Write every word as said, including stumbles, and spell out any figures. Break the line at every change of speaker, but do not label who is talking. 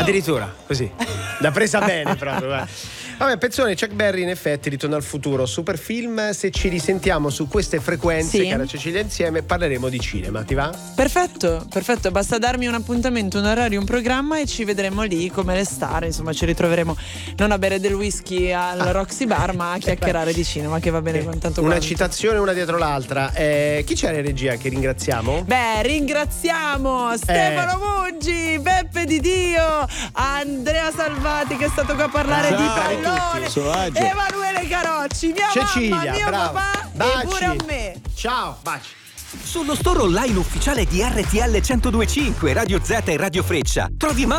Addirittura, così. Da presa bene proprio, guarda. Vabbè, Pezzone, Chuck Berry in effetti Ritorno al futuro, super film. Se ci risentiamo su queste frequenze,
sì.
cara Cecilia, insieme parleremo di cinema, ti va?
Perfetto, perfetto, basta darmi un appuntamento, un orario, un programma e ci vedremo lì come le star, insomma ci ritroveremo non a bere del whisky al Roxy Bar ma a chiacchierare di cinema, che va bene con tanto
Una
quanto.
citazione una dietro l'altra. Eh, chi c'era in regia che ringraziamo?
Beh, ringraziamo Stefano Muggi, Beppe Di Dio, Andrea Salvati che è stato qua a parlare
Ciao
di
a tutti.
pallone,
Sono agio.
Emanuele Carocci, mia
Cecilia,
mamma, mio
bravo.
papà
Baci.
e pure a me.
Ciao, baci.
Sullo store online ufficiale di R T L centodue e cinque, Radio Z e Radio Freccia trovi